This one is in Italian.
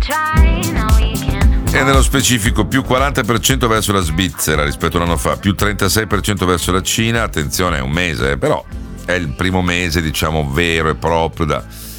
E nello specifico più 40% verso la Svizzera rispetto a un anno fa, più 36% verso la Cina. Attenzione, è un mese, però è il primo mese, diciamo, vero e proprio